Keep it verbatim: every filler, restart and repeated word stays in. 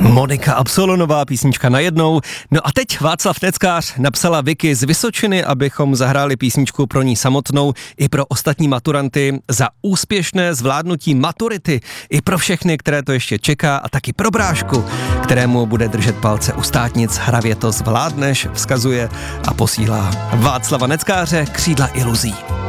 Monika Absolonová, písnička najednou. No a teď Václav Neckář napsala Vicky z Vysočiny, abychom zahráli písničku pro ní samotnou i pro ostatní maturanty za úspěšné zvládnutí maturity. I pro všechny, které to ještě čeká, a taky pro Brášku, kterému bude držet palce u státnic. Hravě to zvládneš, vzkazuje a posílá Václava Neckáře, Křídla iluzí.